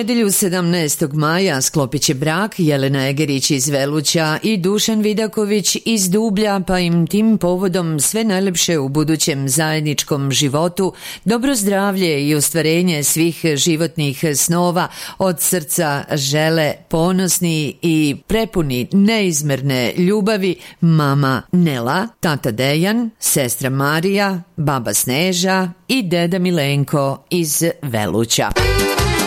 nedjelju 17. maja sklopit će brak Jelena Egerić iz Veluća i Dušan Vidaković iz Dublja, pa im tim povodom sve najlepše u budućem zajedničkom životu, dobro zdravlje i ostvarenje svih životnih snova, od srca žele ponosni i prepuni neizmerne ljubavi mama Nela, tata Dejan, sestra Marija, baba Sneža i deda Milenko iz Veluća.